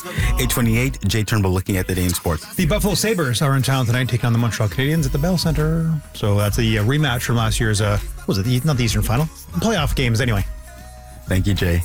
8:28, Jay Turnbull looking at the day in sports. The Buffalo Sabres are in town tonight, taking on the Montreal Canadiens at the Bell Center. So that's a rematch from last year's, not the Eastern Final? Playoff games, anyway. Thank you, Jay.